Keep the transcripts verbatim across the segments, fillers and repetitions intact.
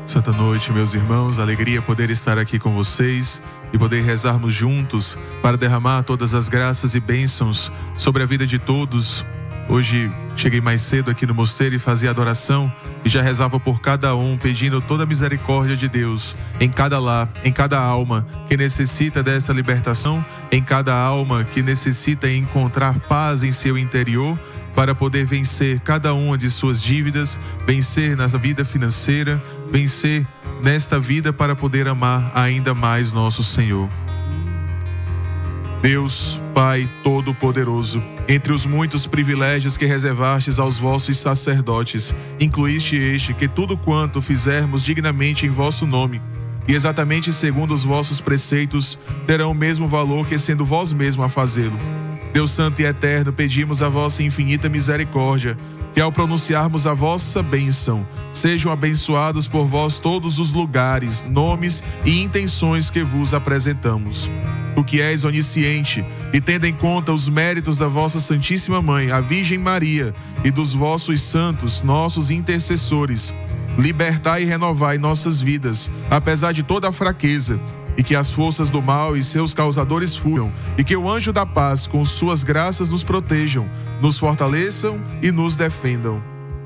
Santa noite, meus irmãos, alegria poder estar aqui com vocês e poder rezarmos juntos para derramar todas as graças e bênçãos sobre a vida de todos. Hoje cheguei mais cedo aqui no mosteiro e fazia adoração e já rezava por cada um, pedindo toda a misericórdia de Deus em cada lar, em cada alma que necessita dessa libertação, em cada alma que necessita encontrar paz em seu interior, para poder vencer cada uma de suas dívidas, vencer na vida financeira, vencer nesta vida para poder amar ainda mais nosso Senhor. Deus, Pai Todo-Poderoso, entre os muitos privilégios que reservastes aos vossos sacerdotes, incluíste este, que tudo quanto fizermos dignamente em vosso nome, e exatamente segundo os vossos preceitos, terão o mesmo valor que sendo vós mesmo a fazê-lo. Deus Santo e Eterno, pedimos a vossa infinita misericórdia, que ao pronunciarmos a vossa bênção, sejam abençoados por vós todos os lugares, nomes e intenções que vos apresentamos. Tu que és onisciente, e tendo em conta os méritos da vossa Santíssima Mãe, a Virgem Maria, e dos vossos santos, nossos intercessores, libertai e renovai nossas vidas, apesar de toda a fraqueza, e que as forças do mal e seus causadores fujam, e que o anjo da paz, com suas graças, nos protejam, nos fortaleçam e nos defendam.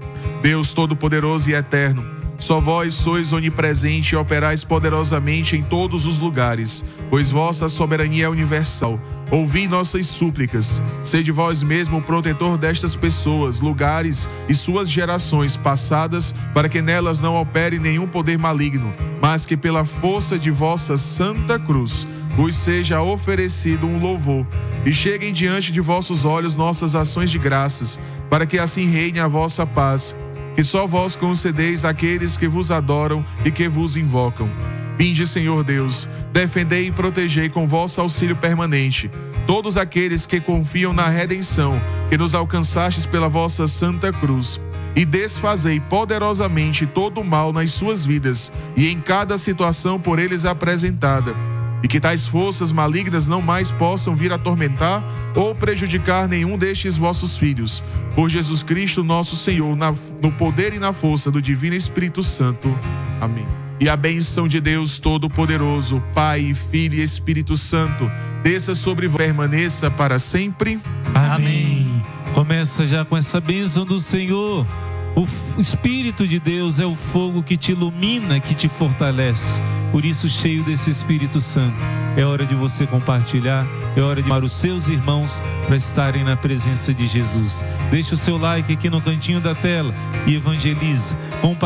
Deus Todo-Poderoso e Eterno, só vós sois onipresente e operais poderosamente em todos os lugares, pois vossa soberania é universal. Ouvi nossas súplicas, sede vós mesmo o protetor destas pessoas, lugares e suas gerações passadas, para que nelas não opere nenhum poder maligno, mas que pela força de vossa santa cruz vos seja oferecido um louvor, e cheguem diante de vossos olhos nossas ações de graças, para que assim reine a vossa paz, que só vós concedeis àqueles que vos adoram e que vos invocam. Vinde, Senhor Deus, defendei e protegei com vosso auxílio permanente todos aqueles que confiam na redenção que nos alcançastes pela vossa santa cruz, e desfazei poderosamente todo o mal nas suas vidas e em cada situação por eles apresentada, e que tais forças malignas não mais possam vir atormentar ou prejudicar nenhum destes vossos filhos. Por Jesus Cristo nosso Senhor, na, no poder e na força do Divino Espírito Santo. Amém. E a bênção de Deus Todo-Poderoso, Pai, Filho e Espírito Santo, desça sobre vós, permaneça para sempre. Amém. Começa já com essa bênção do Senhor. O Espírito de Deus é o fogo que te ilumina, que te fortalece. Por isso, cheio desse Espírito Santo, é hora de você compartilhar, é hora de chamar os seus irmãos para estarem na presença de Jesus. Deixe o seu like aqui no cantinho da tela e evangelize. Compartilhe.